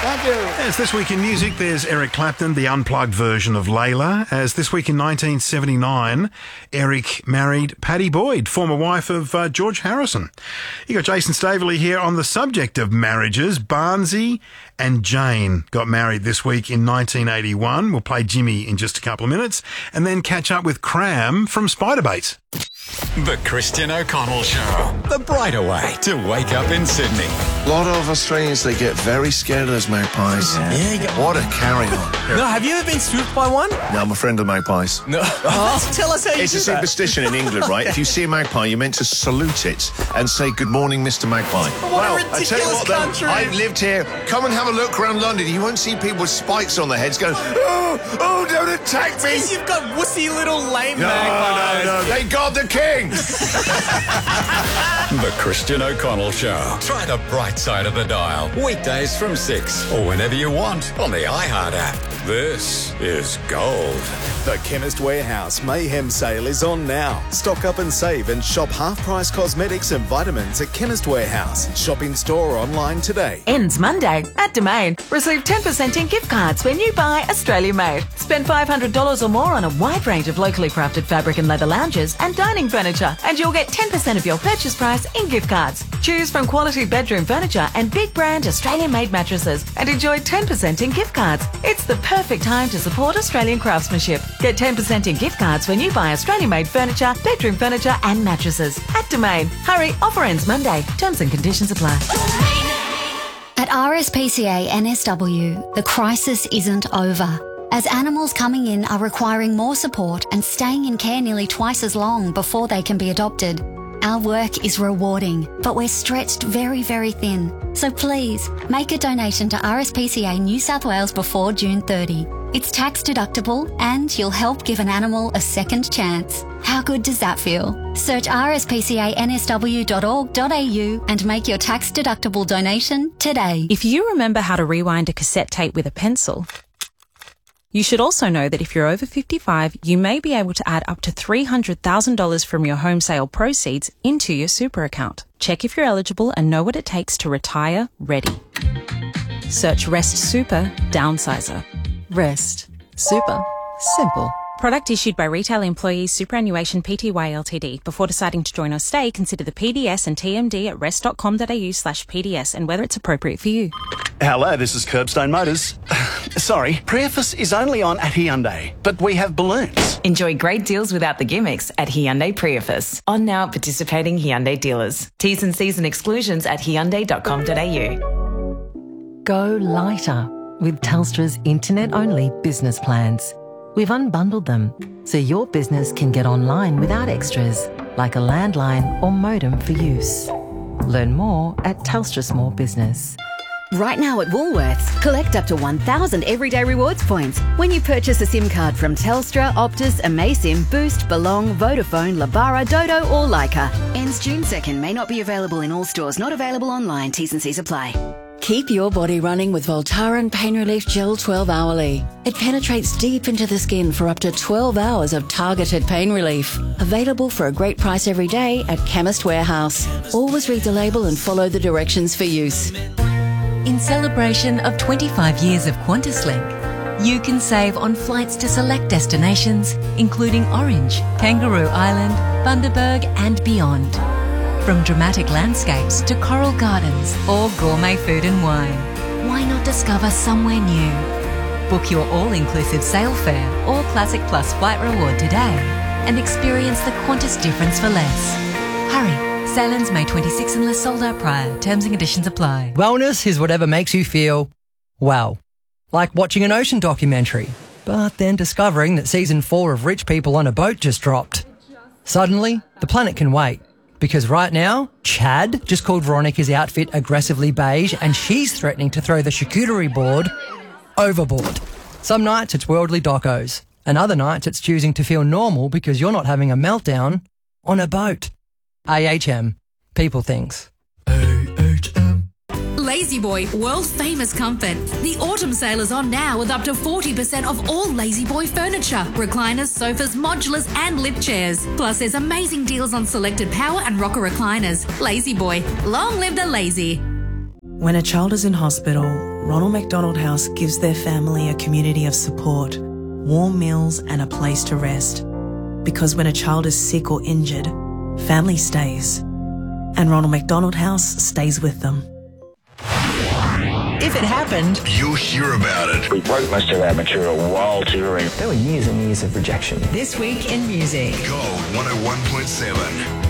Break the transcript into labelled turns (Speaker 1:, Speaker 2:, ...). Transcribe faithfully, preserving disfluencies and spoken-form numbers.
Speaker 1: Thank you.
Speaker 2: As This Week in Music, there's Eric Clapton, the unplugged version of Layla. As This Week in nineteen seventy-nine, Eric married Pattie Boyd, former wife of uh, George Harrison. You got Jason Staveley here on the subject of marriages. Barnsey and Jane got married this week in nineteen eighty-one. We'll play Jimmy in just a couple of minutes and then catch up with Cram from Spiderbait.
Speaker 3: The Christian O'Connell Show. The brighter way to wake up in Sydney.
Speaker 4: A lot of Australians, they get very scared of those magpies.
Speaker 5: Yeah. Yeah, you get-
Speaker 4: What a carry-on.
Speaker 5: No, have you ever been spooked by one?
Speaker 4: No, I'm a friend of magpies.
Speaker 5: No. Oh, tell us how you
Speaker 4: It's
Speaker 5: do
Speaker 4: a
Speaker 5: that.
Speaker 4: superstition in England, right? If you see a magpie, you're meant to salute it and say, "Good morning, Mister Magpie."
Speaker 5: What a
Speaker 4: well, I tell you
Speaker 5: ridiculous
Speaker 4: what, then,
Speaker 5: country.
Speaker 4: I've lived here. Come and have a look around London. You won't see people with spikes on their heads going, "Oh, oh, don't attack me."
Speaker 5: Because you've got wussy little lame
Speaker 4: No,
Speaker 5: magpies.
Speaker 4: no, no. Thank God the King.
Speaker 3: The Christian O'Connell Show. Try the bright side of the dial. Weekdays from six or whenever you want on the iHeart app. This is gold.
Speaker 6: The Chemist Warehouse Mayhem Sale is on now. Stock up and save and shop half-price cosmetics and vitamins at Chemist Warehouse. Shop in store or online today.
Speaker 7: Ends Monday at Domain. Receive ten percent in gift cards when you buy Australia Made. Spend five hundred dollars or more on a wide range of locally crafted fabric and leather lounges and dining furniture, and you'll get ten percent of your purchase price in gift cards. Choose from quality bedroom furniture and big brand Australian made mattresses and enjoy ten percent in gift cards. It's the perfect time to support Australian craftsmanship. Get ten percent in gift cards when you buy Australian made furniture, bedroom furniture and mattresses at Domain. Hurry, offer ends Monday. Terms and conditions apply.
Speaker 8: At R S P C A N S W, the crisis isn't over, as animals coming in are requiring more support and staying in care nearly twice as long before they can be adopted. Our work is rewarding, but we're stretched very, very thin. So please, make a donation to R S P C A New South Wales before June thirtieth. It's tax deductible and you'll help give an animal a second chance. How good does that feel? Search r s p c a n s w dot org dot a u and make your tax deductible donation today.
Speaker 9: If you remember how to rewind a cassette tape with a pencil, you should also know that if you're over fifty-five, you may be able to add up to three hundred thousand dollars from your home sale proceeds into your super account. Check if you're eligible and know what it takes to retire ready. Search Rest Super Downsizer. Rest. Super. Simple. Product issued by Retail Employees Superannuation Pty Ltd. Before deciding to join or stay, consider the P D S and T M D at rest dot com dot a u slash P D S and whether it's appropriate for you.
Speaker 10: Hello, this is Curbstone Motors. Sorry, Prius is only on at Hyundai, but we have balloons.
Speaker 7: Enjoy great deals without the gimmicks at Hyundai Prius. On now at participating Hyundai dealers. T's and C's and exclusions at hyundai dot com dot a u.
Speaker 11: Go lighter with Telstra's internet-only business plans. We've unbundled them so your business can get online without extras, like a landline or modem for use. Learn more at Telstra Small Business.
Speaker 12: Right now at Woolworths, collect up to one thousand everyday rewards points when you purchase a SIM card from Telstra, Optus, Amaysim, Boost, Belong, Vodafone, Labara, Dodo or Leica. Ends June second. May not be available in all stores. Not available online. T's and C's apply.
Speaker 13: Keep your body running with Voltaren Pain Relief Gel twelve hourly. It penetrates deep into the skin for up to twelve hours of targeted pain relief. Available for a great price every day at Chemist Warehouse. Always read the label and follow the directions for use.
Speaker 14: In celebration of twenty-five years of QantasLink, you can save on flights to select destinations, including Orange, Kangaroo Island, Bundaberg and beyond. From dramatic landscapes to coral gardens or gourmet food and wine, why not discover somewhere new? Book your all-inclusive sail fare or Classic Plus flight reward today and experience the Qantas difference for less. Hurry, sail-ins May twenty-sixth unless sold out prior. Terms and conditions apply.
Speaker 15: Wellness is whatever makes you feel well. Like watching an ocean documentary, but then discovering that season four of Rich People on a Boat just dropped. Suddenly, the planet can wait. Because right now, Chad just called Veronica's outfit aggressively beige and she's threatening to throw the charcuterie board overboard. Some nights it's worldly docos, and other nights it's choosing to feel normal because you're not having a meltdown on a boat. A H M. People things.
Speaker 16: Lazy Boy, world famous comfort. The autumn sale is on now with up to forty percent off all Lazy Boy furniture, recliners, sofas, modulars and lift chairs. Plus there's amazing deals on selected power and rocker recliners. Lazy Boy, long live the lazy.
Speaker 1: When a child is in hospital, Ronald McDonald House gives their family a community of support, warm meals and a place to rest. Because when a child is sick or injured, family stays. And Ronald McDonald House stays with them.
Speaker 17: If it happened,
Speaker 4: you'll hear about it.
Speaker 18: We wrote most of our material while touring.
Speaker 17: There were years and years of rejection. This week in music.
Speaker 4: Gold one oh one point seven.